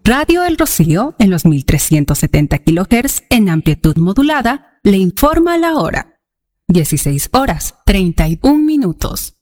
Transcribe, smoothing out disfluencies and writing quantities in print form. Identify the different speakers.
Speaker 1: Radio El Rocío, en los 1370 kHz en amplitud modulada, le informa la hora. 16 horas, 31 minutos.